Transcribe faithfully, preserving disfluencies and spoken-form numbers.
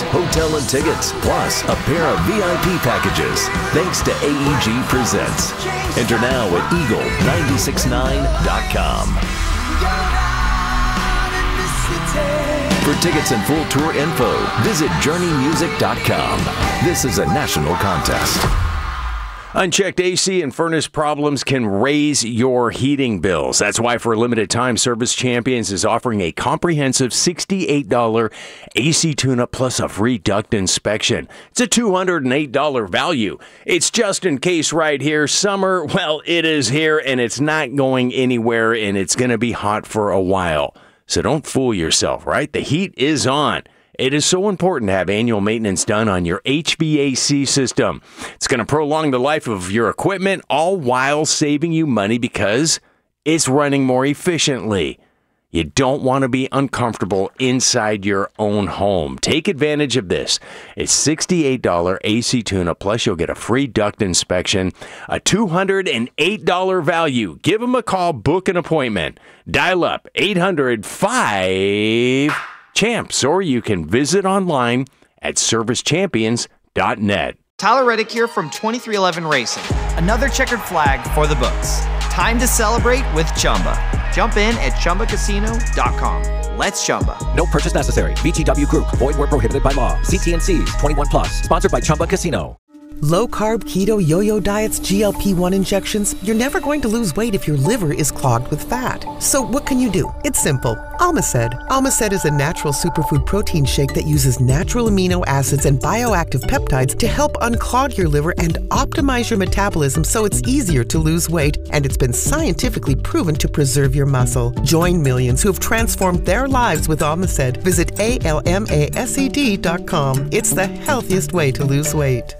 hotel and tickets, plus a pair of V I P packages. Thanks to A E G Presents. Enter now at eagle nine six nine dot com. For tickets and full tour info, visit journey music dot com. This is a national contest. Unchecked A C and furnace problems can raise your heating bills. That's why for a limited time, Service Champions is offering a comprehensive sixty-eight dollars A C tune-up plus a free duct inspection. It's a two hundred eight dollars value. It's just in case right here. Summer, well, it is here, and it's not going anywhere, and it's going to be hot for a while. So don't fool yourself, right? The heat is on. It is so important to have annual maintenance done on your H V A C system. It's going to prolong the life of your equipment, all while saving you money because it's running more efficiently. You don't want to be uncomfortable inside your own home. Take advantage of this. It's sixty-eight dollars A C tune-up, plus you'll get a free duct inspection, a two hundred eight dollars value. Give them a call, book an appointment. Dial up eight hundred five champs, or you can visit online at service champions dot net. Tyler Reddick here from twenty-three eleven Racing. Another checkered flag for the books. Time to celebrate with Chumba. Jump in at chumba casino dot com. Let's Chumba. No purchase necessary. V G W Group. Void where prohibited by law. See T and C's. twenty-one plus. Sponsored by Chumba Casino. Low-carb, keto, yo-yo diets, G L P one injections. You're never going to lose weight if your liver is clogged with fat. So what can you do? It's simple. Almaced. Almaced is a natural superfood protein shake that uses natural amino acids and bioactive peptides to help unclog your liver and optimize your metabolism so it's easier to lose weight, and it's been scientifically proven to preserve your muscle. Join millions who have transformed their lives with Almaced. Visit A L M A S E D dot com. It's the healthiest way to lose weight.